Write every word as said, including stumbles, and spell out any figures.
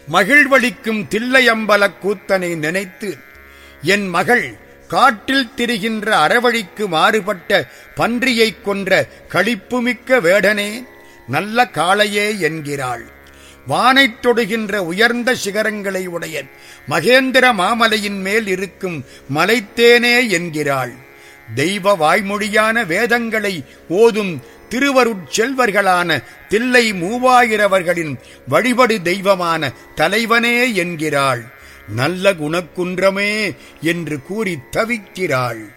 மகிழ்வளிக்கும் தில்லையம்பலக் கூத்தனை நினைத்து என் மகள் காட்டில் திரிகின்ற அறவழிக்கு மாறுபட்ட பன்றியைக் கொன்ற களிப்புமிக்க வேடனே, நல்ல காளையே என்கிறாள். வானைத் தொடுகின்ற உயர்ந்த சிகரங்களை உடைய மகேந்திர மாமலையின் மேல் இருக்கும் மலைத்தேனே என்கிறாள். தெய்வ வாய்மொழியான வேதங்களை ஓதும் திருவருட்செல்வர்களான தில்லை மூவாயிரவர்களின் வழிபடு தெய்வமான தலைவனே என்கிறாள். நல்ல குணக்குன்றமே என்று கூறி தவிக்கிறாள்.